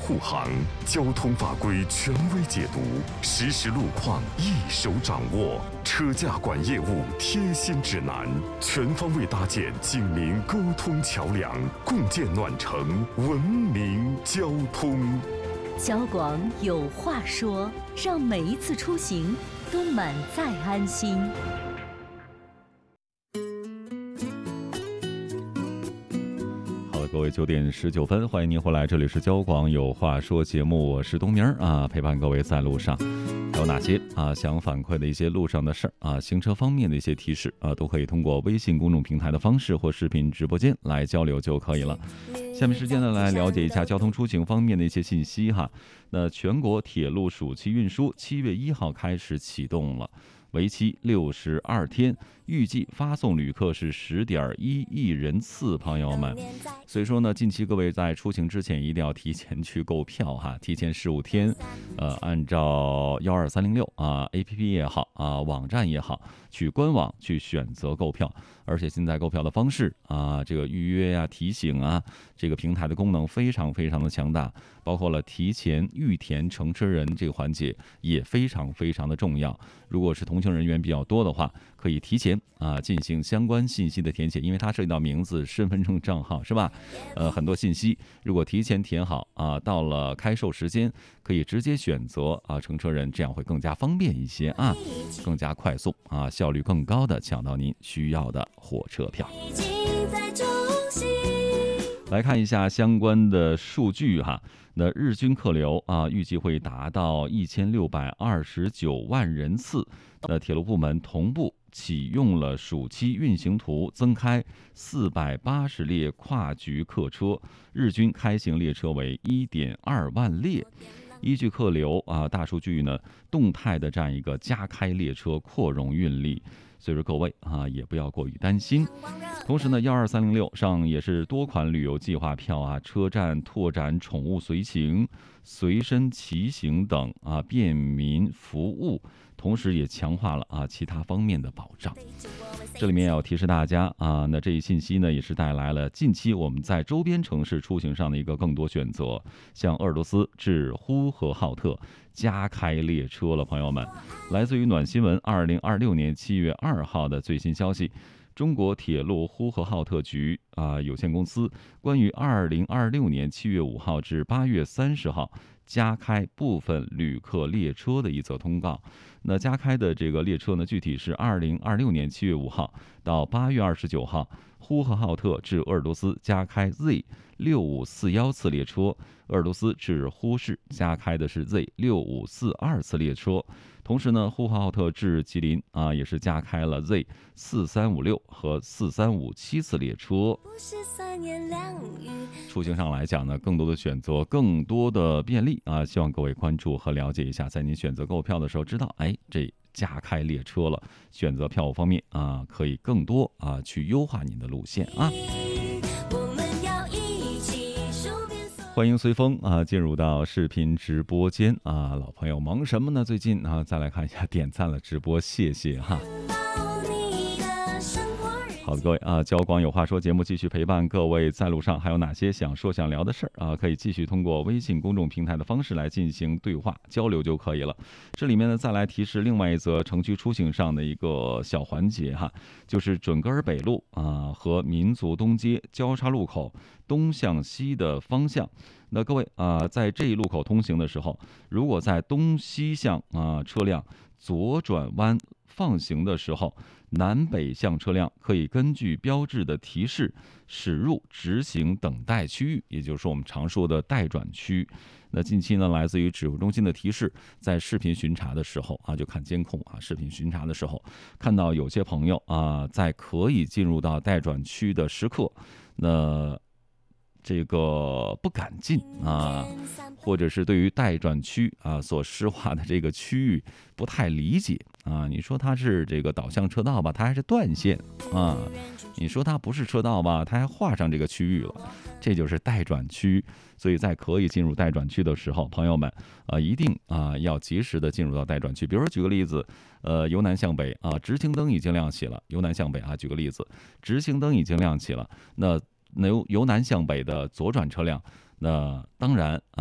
护航，交通法规权威解读，实时路况一手掌握，车驾管业务贴心指南，全方位搭建警民沟通桥梁，共建暖城文明交通。 交广有话说，让每一次出行都满载安心。 各位9点19分，欢迎您回来，这里是交广有话说节目，我是东明陪伴各位在路上。还有哪些想反馈的一些路上的事儿行车方面的一些提示都可以通过微信公众平台的方式或视频直播间来交流就可以了。下面时间呢，来了解一下交通出行方面的一些信息哈。那全国铁路暑期运输7月1号开始启动了，为期62天，预计发送旅客是10.1亿人次，朋友们。所以说呢，近期各位在出行之前一定要提前去购票哈，提前15天，按照12306APP 也好网站也好，去官网去选择购票。而且现在购票的方式这个预约提醒这个平台的功能非常非常的强大，包括了提前预填乘车人这个环节也非常非常的重要。如果是同行人员比较多的话，可以提前进行相关信息的填写，因为它涉及到名字、身份证账号是吧？很多信息如果提前填好到了开售时间可以直接选择乘车人，这样会更加方便一些更加快速效率更高的抢到您需要的火车票。来看一下相关的数据那日均客流预计会达到1629万人次。铁路部门同步启用了暑期运行图，增开480列跨局客车，日均开行列车为1.2万列。依据客流大数据呢，动态的这样一个加开列车扩容运力，所以说各位也不要过于担心。同时呢，12306上也是多款旅游计划票车站拓展宠物随行、随身骑行等便民服务，同时也强化了其他方面的保障。这里面要提示大家那这一信息呢，也是带来了近期我们在周边城市出行上的一个更多选择，像鄂尔多斯至呼和浩特加开列车了，朋友们。来自于暖新闻2026年7月2号的最新消息，中国铁路呼和浩特局有限公司关于2026年7月5号至8月30号加开部分旅客列车的一则通告。那加开的这个列车呢，具体是2026年7月5号到8月29号，呼和浩特至鄂尔多斯加开 Z6541次列车，鄂尔多斯至呼市加开的是 Z6542次列车。同时呢，呼和浩特至吉林也是加开了 Z4356和4357次列车。出行上来讲呢，更多的选择，更多的便利希望各位关注和了解一下，在您选择购票的时候知道这加开列车了，选择票务方面可以更多去优化您的路线欢迎随风进入到视频直播间老朋友忙什么呢？最近再来看一下点赞了直播，谢谢好的，各位交广有话说节目继续陪伴各位在路上，还有哪些想说想聊的事儿可以继续通过微信公众平台的方式来进行对话交流就可以了。这里面呢，再来提示另外一则城区出行上的一个小环节就是准格尔北路和民族东街交叉路口东向西的方向。那各位在这一路口通行的时候，如果在东西向车辆左转弯放行的时候，南北向车辆可以根据标志的提示驶入直行等待区域，也就是我们常说的待转区。那近期呢，来自于指挥中心的提示，在视频巡查的时候就看监控视频巡查的时候，看到有些朋友在可以进入到待转区的时刻，那这个不敢进或者是对于待转区所施划的这个区域不太理解你说它是这个导向车道吧，它还是断线你说它不是车道吧，它还画上这个区域了，这就是待转区。所以在可以进入待转区的时候，朋友们一定要及时的进入到待转区。比如说举个例子，由南向北直行灯已经亮起了，由南向北举个例子，直行灯已经亮起了，那由南向北的左转车辆，那当然